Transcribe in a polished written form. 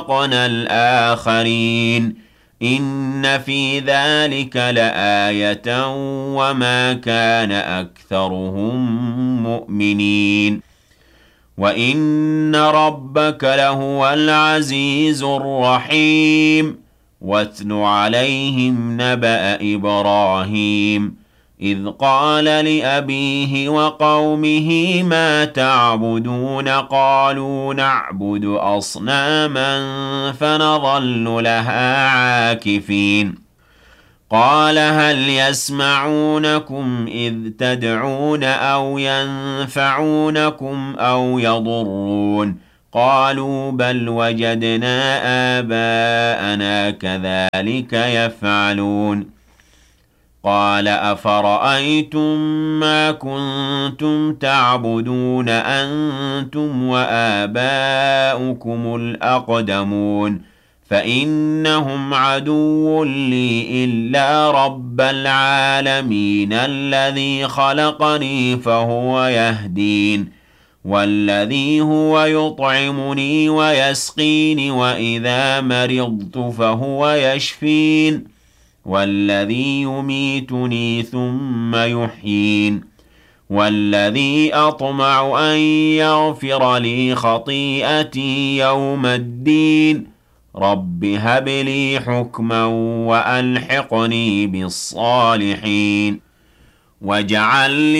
وَأَغْرَقْنَا الْآخَرِينَ إِنَّ فِي ذَلِكَ لَآيَةً وَمَا كَانَ أَكْثَرُهُم مُّؤْمِنِينَ وَإِنَّ رَبَّكَ لَهُوَ الْعَزِيزُ الرَّحِيمُ وَاتْلُ عَلَيْهِمْ نَبَأَ إِبْرَاهِيمَ إِذْ قَالَ لِأَبِيهِ وَقَوْمِهِ مَا تَعْبُدُونَ قَالُوا نَعْبُدُ أَصْنَامًا فَنَظَلُّ لَهَا عَاكِفِينَ قَالَ هَلْ يَسْمَعُونَكُمْ إِذْ تَدْعُونَ أَوْ يَنفَعُونَكُمْ أَوْ يَضُرُّونَ قَالُوا بَلْ وَجَدْنَا آبَاءَنَا كَذَلِكَ يَفْعَلُونَ قَالَ أَفَرَأَيْتُم مَّا كُنتُمْ تَعْبُدُونَ أَنتُمْ وَآبَاؤُكُمُ الْأَقْدَمُونَ فَإِنَّهُمْ عَدُوٌّ لِّي إِلَّا رَبَّ الْعَالَمِينَ الَّذِي خَلَقَنِي فَهُوَ يَهْدِينِ وَالَّذِي هُوَ يُطْعِمُنِي وَيَسْقِينِ وَإِذَا مَرِضْتُ فَهُوَ يَشْفِينِ وَالَّذِي يُمِيتُنِي ثُمَّ يُحْيِينِ وَالَّذِي أَطْمَعُ أَن يَغْفِرَ لِي خَطِيئَتِي يَوْمَ الدِّينِ رَبِّ هَبْ لِي حُكْمًا وَأَلْحِقْنِي بِالصَّالِحِينَ وَاجْعَل